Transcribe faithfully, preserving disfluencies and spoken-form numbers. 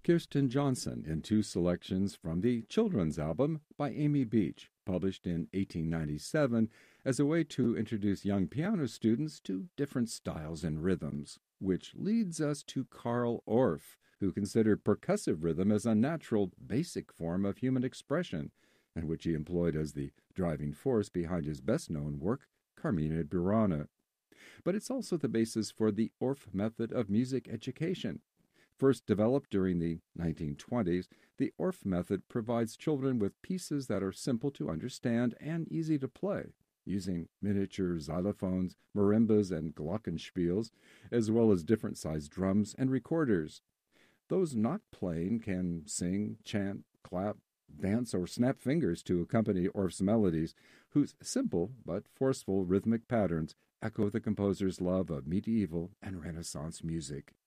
Kirsten Johnson in two selections from the children's album by Amy Beach, published in eighteen ninety-seven as a way to introduce young piano students to different styles and rhythms, which leads us to Carl Orff, who considered percussive rhythm as a natural, basic form of human expression, and which he employed as the driving force behind his best-known work, Carmina Burana. But it's also the basis for the Orff method of music education. First developed during the nineteen twenties, the Orff method provides children with pieces that are simple to understand and easy to play, using miniature xylophones, marimbas, and glockenspiels, as well as different-sized drums and recorders. Those not playing can sing, chant, clap, dance, or snap fingers to accompany Orff's melodies, whose simple but forceful rhythmic patterns echo the composer's love of medieval and Renaissance music.